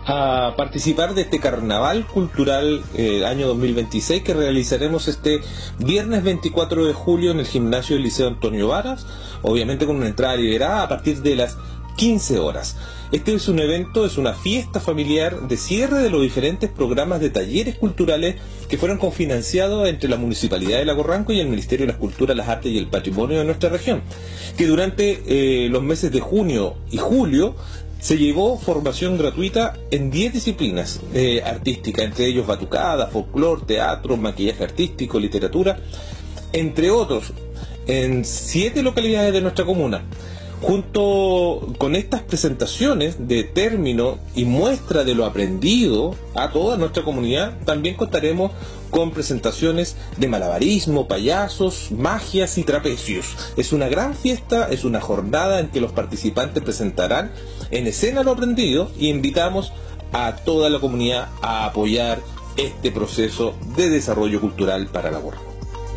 a participar de este carnaval cultural año 2026 que realizaremos este viernes 24 de julio en el gimnasio del Liceo Antonio Varas, obviamente con una entrada liberada a partir de las 15 horas. Este es un evento, es una fiesta familiar de cierre de los diferentes programas de talleres culturales que fueron cofinanciados entre la Municipalidad de Lago Ranco y el Ministerio de las Culturas, las Artes y el Patrimonio de nuestra región, que durante los meses de junio y julio se llevó formación gratuita en 10 disciplinas artísticas, entre ellos batucada, folclore, teatro, maquillaje artístico, literatura, entre otros, en 7 localidades de nuestra comuna. Junto con estas presentaciones de término y muestra de lo aprendido a toda nuestra comunidad, también contaremos con presentaciones de malabarismo, payasos, magias y trapecios. Es una gran fiesta, es una jornada en que los participantes presentarán en escena lo aprendido y invitamos a toda la comunidad a apoyar este proceso de desarrollo cultural para Lago Ranco.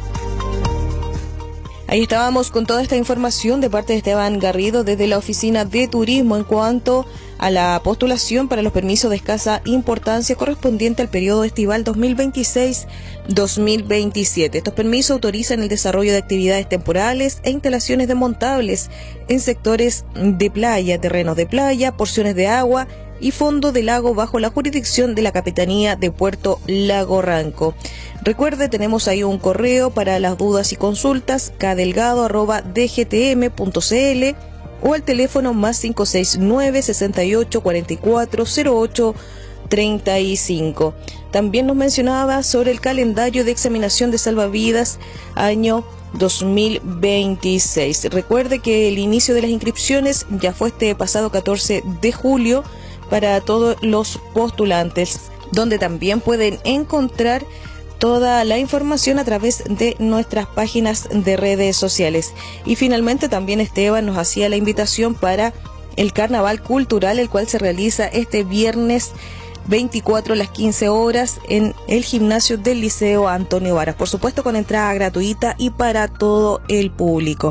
Ahí estábamos con toda esta información de parte de Esteban Garrido desde la Oficina de Turismo en cuanto a la postulación para los permisos de escasa importancia correspondiente al periodo estival 2026-2027. Estos permisos autorizan el desarrollo de actividades temporales e instalaciones desmontables en sectores de playa, terrenos de playa, porciones de agua y fondo del lago bajo la jurisdicción de la Capitanía de Puerto Lago Ranco. Recuerde, tenemos ahí un correo para las dudas y consultas, kdelgado@dgtm.cl o al teléfono más 569 68 44 08 35. También nos mencionaba sobre el calendario de examinación de salvavidas año 2026. Recuerde que el inicio de las inscripciones ya fue este pasado 14 de julio para todos los postulantes, donde también pueden encontrar toda la información a través de nuestras páginas de redes sociales. Y finalmente también Esteban nos hacía la invitación para el carnaval cultural, el cual se realiza este viernes 24 a las 15 horas en el gimnasio del Liceo Antonio Varas, por supuesto con entrada gratuita y para todo el público.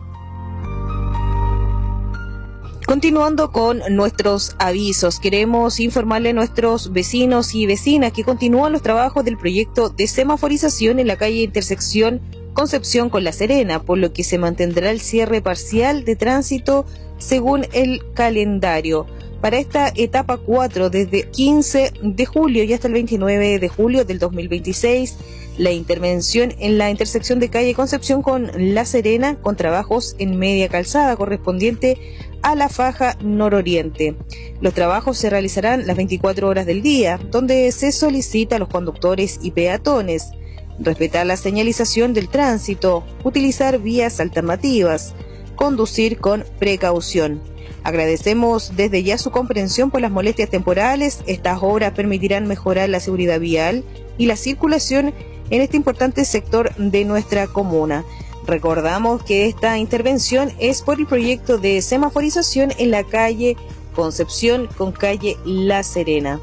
Continuando con nuestros avisos, queremos informarle a nuestros vecinos y vecinas que continúan los trabajos del proyecto de semaforización en la calle intersección Concepción con La Serena, por lo que se mantendrá el cierre parcial de tránsito según el calendario. Para esta etapa 4, desde 15 de julio y hasta el 29 de julio del 2026, la intervención en la intersección de calle Concepción con La Serena, con trabajos en media calzada correspondiente a la faja nororiente. Los trabajos se realizarán las 24 horas del día, donde se solicita a los conductores y peatones respetar la señalización del tránsito, utilizar vías alternativas, conducir con precaución. Agradecemos desde ya su comprensión por las molestias temporales. Estas obras permitirán mejorar la seguridad vial y la circulación en este importante sector de nuestra comuna. Recordamos que esta intervención es por el proyecto de semaforización en la calle Concepción con calle La Serena.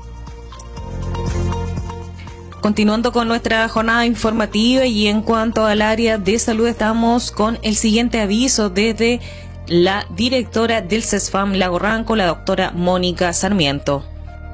Continuando con nuestra jornada informativa y en cuanto al área de salud, estamos con el siguiente aviso desde la directora del CESFAM Lago Ranco, la doctora Mónica Sarmiento.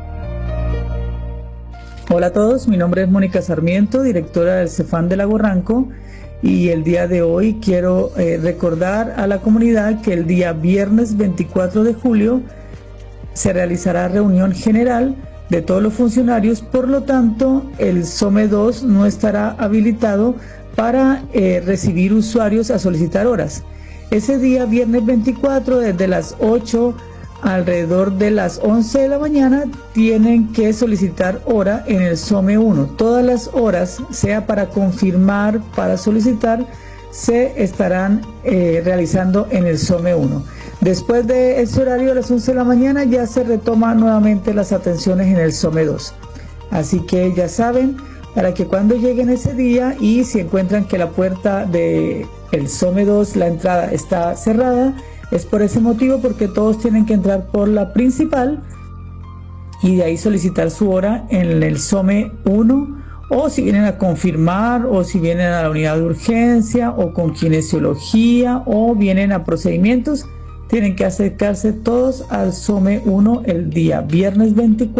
Hola a todos, mi nombre es Mónica Sarmiento, directora del CESFAM de Lago Ranco, y el día de hoy quiero recordar a la comunidad que el día viernes 24 de julio se realizará reunión general de todos los funcionarios, por lo tanto el SOME 2 no estará habilitado para recibir usuarios a solicitar horas. Ese día, viernes 24, desde las 8 alrededor de las 11 de la mañana, tienen que solicitar hora en el SOME 1. Todas las horas, sea para confirmar, para solicitar, se estarán realizando en el SOME 1. Después de ese horario, a las 11 de la mañana, ya se retoman nuevamente las atenciones en el SOME 2. Así que ya saben, para que cuando lleguen ese día y si encuentran que la puerta del SOME 2, la entrada está cerrada, es por ese motivo, porque todos tienen que entrar por la principal y de ahí solicitar su hora en el SOME 1, o si vienen a confirmar, o si vienen a la unidad de urgencia, o con kinesiología, o vienen a procedimientos, tienen que acercarse todos al SOME 1 el día viernes 24.